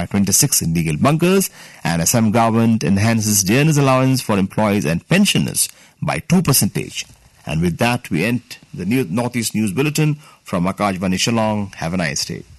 by 26 illegal bunkers, and Assam government enhances dearness allowance for employees and pensioners by 2%. And with that, we end the Northeast News Bulletin from Akashvani Shillong. Have a nice day.